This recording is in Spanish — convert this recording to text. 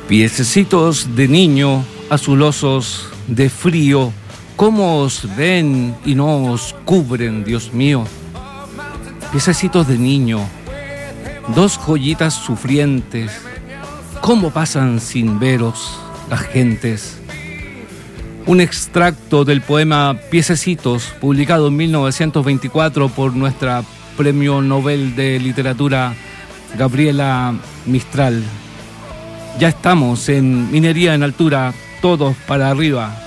Piececitos de niño, azulosos de frío, ¿cómo os ven y no os cubren, Dios mío? Piececitos de niño, dos joyitas sufrientes, ¿cómo pasan sin veros las gentes? Un extracto del poema Piececitos, publicado en 1924 por nuestra Premio Nobel de Literatura Gabriela Mistral. Ya estamos en Minería en Altura, todos para arriba.